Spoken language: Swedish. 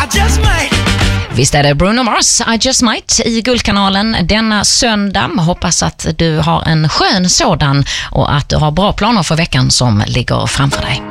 just might. Visst är det Bruno Mars, I Just Might i Guldkanalen denna söndag. Hoppas att du har en skön sådan och att du har bra planer för veckan som ligger framför dig.